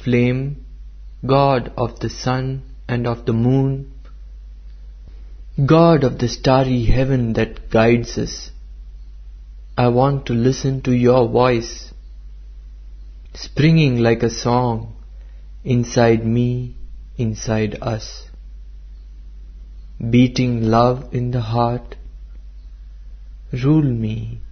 flame, God of the sun and of the moon, God of the starry heaven that guides us, I want to listen to your voice, springing like a song inside me, inside us, beating love in the heart. Rule me,